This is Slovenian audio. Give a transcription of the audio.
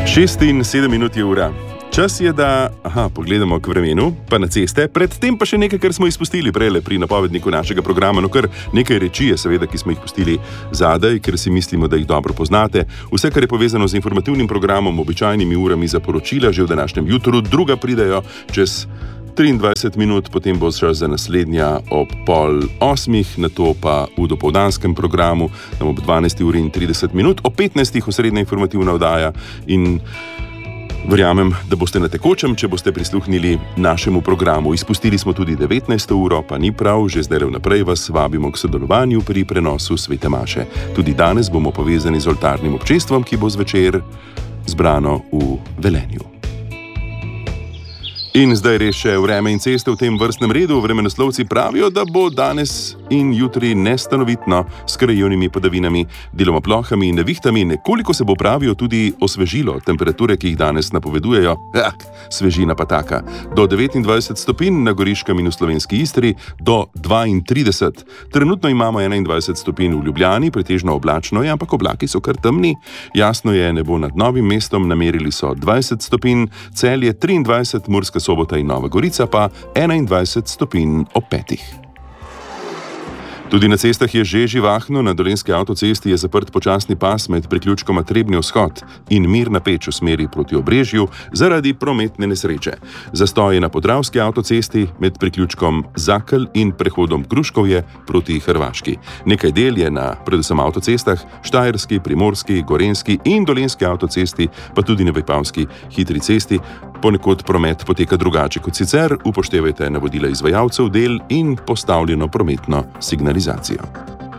6:07 je ura. Čas je, da pogledamo k vremenu, pa na ceste, predtem pa še nekaj, kar smo izpustili prejle pri napovedniku našega programa. No, kar nekaj reči je seveda, ki smo jih pustili zadaj, ker si mislimo, da jih dobro poznate. Vse, kar je povezano z informativnim programom, običajnimi urami za poročila, že v današnjem jutru, druga pridejo čez 23 minut, potem bo čas za naslednja ob 7:30, nato pa v dopoldanskem programu ob 12:30, ob 15:00 osrednja informativna oddaja in verjamem, da boste na tekočem, če boste prisluhnili našemu programu. Izpustili smo tudi 19. uro, pa ni prav, že zdaj vnaprej vas vabimo k sodelovanju pri prenosu Svete maše. Tudi danes bomo povezani z oltarnim občestvom, ki bo zvečer zbrano v Velenju. In zdaj res še vreme in ceste v tem vrstnem redu. Vremenoslovci pravijo, da bo danes in jutri nestanovitno s krajevnimi padavinami, deloma plohami in nevihtami. Nekoliko se bo, pravijo, tudi osvežilo. Temperature, ki jih danes napovedujejo, svežina pa taka. Do 29 stopinj na Goriškem in v Slovenski Istri, do 32. Trenutno imamo 21 stopinj v Ljubljani, pretežno oblačno je, ampak oblaki so kar temni. Jasno je nebo nad Novim mestom, namerili so 20 stopinj, Celje 23, Murska Sobota in Nova Gorica pa 21 stopinj ob 5. Tudi na cestah je že živahno. Na Dolenjski avtocesti je zaprt počasni pas med priključkoma Trebnji vzhod in Mirna Peč v smeri proti Obrežju zaradi prometne nesreče. Zastoj je na Podravski avtocesti med priključkom Zakelj in prehodom Gruškovje proti Hrvaški. Nekaj del je na predvsem avtocestah Štajerski, Primorski, Gorenjski in Dolenjski avtocesti, pa tudi na Vipavski hitri cesti. Ponekod promet poteka drugače kot sicer, upoštevajte navodila izvajalcev del in postavljeno prometno signalizacijo.